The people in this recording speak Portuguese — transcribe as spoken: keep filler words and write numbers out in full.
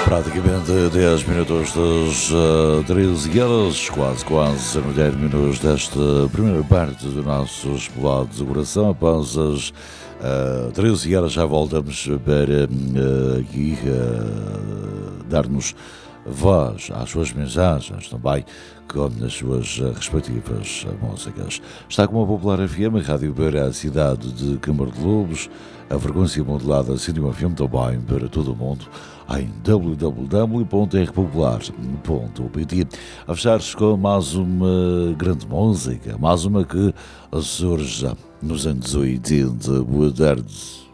praticamente dez minutos das uh, treze horas, quase, quase no dez minutos desta primeira parte do nosso Explodo de Coração. Após as uh, treze horas já voltamos para uh, aqui uh, dar-nos voz às suas mensagens também, com as suas respectivas músicas. Está com a Popular F M, a rádio para a cidade de Câmara de Lobos, a frequência modulada Cinema F M também para todo o mundo em w w w ponto r popular ponto p t. A fechar-se com mais uma grande música, mais uma que surge nos anos oitenta. Boa tarde.